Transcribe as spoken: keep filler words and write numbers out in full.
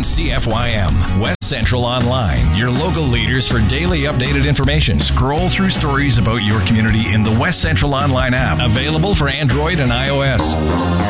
on C F Y M. West Central Online, your local leaders for daily updated information. Scroll through stories about your community in the West Central Online app, available for Android and iOS.